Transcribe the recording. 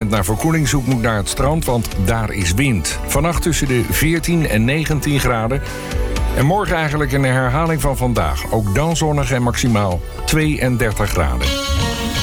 weekend naar verkoeling zoekt, moet naar het strand, want daar is wind. Vannacht tussen de 14 en 19 graden. En morgen eigenlijk een herhaling van vandaag. Ook dan zonnig en maximaal 32 graden.